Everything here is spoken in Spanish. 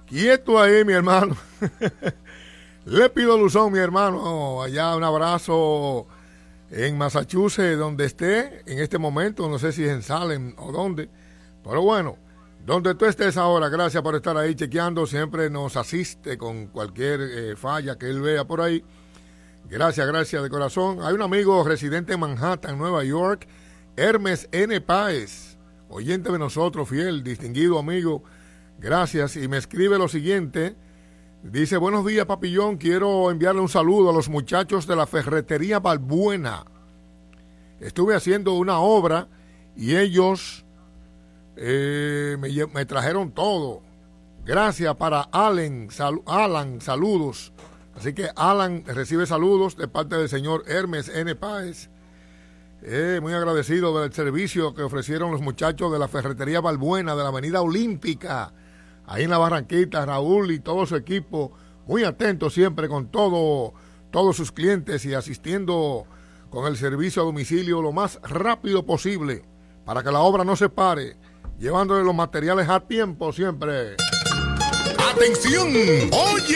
Quieto ahí, mi hermano. Le pido Luzón, mi hermano, allá un abrazo en Massachusetts, donde esté en este momento, no sé si es en Salem o dónde, pero bueno, donde tú estés ahora, gracias por estar ahí chequeando, siempre nos asiste con cualquier falla que él vea por ahí. Gracias de corazón. Hay un amigo residente en Manhattan, Nueva York, Hermes N. Páez, oyente de nosotros, fiel, distinguido amigo, gracias, y me escribe lo siguiente. Dice, buenos días, Papillón, quiero enviarle un saludo a los muchachos de la ferretería Balbuena. Estuve haciendo una obra y ellos me trajeron todo. Gracias para Alan, saludos. Así que Alan recibe saludos de parte del señor Hermes N. Páez. Muy agradecido del servicio que ofrecieron los muchachos de la ferretería Balbuena de la Avenida Olímpica. Ahí en la Barranquita, Raúl y todo su equipo, muy atentos siempre con todos sus clientes y asistiendo con el servicio a domicilio lo más rápido posible para que la obra no se pare, llevándole los materiales a tiempo siempre. ¡Atención! ¡Oye